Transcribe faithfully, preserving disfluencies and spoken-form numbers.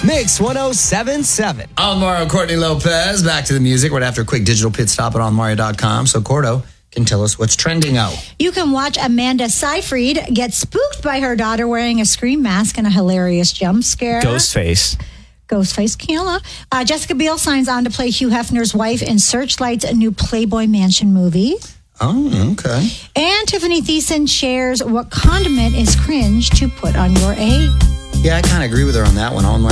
Mix one oh seven point seven. I'm Mario Courtney Lopez. Back to the music right after a quick digital pit stop at on mario dot com. So Cordo can tell us what's trending out. You can watch Amanda Seyfried get spooked by her daughter wearing a Scream mask and a hilarious jump scare. Ghostface. Ghostface Killer. Uh, Jessica Biel signs on to play Hugh Hefner's wife in Searchlight's new Playboy Mansion movie. Oh, okay. And Tiffany Thiessen shares what condiment is cringe to put on your egg. Yeah, I kind of agree with her on that one. On